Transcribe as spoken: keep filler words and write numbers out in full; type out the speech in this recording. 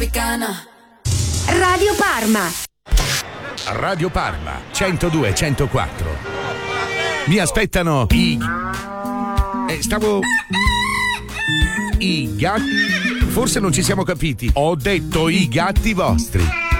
Radio Parma. Radio Parma centodue centoquattro. Mi aspettano i eh, stavo i gatti. Forse non ci siamo capiti. Ho detto i gatti vostri.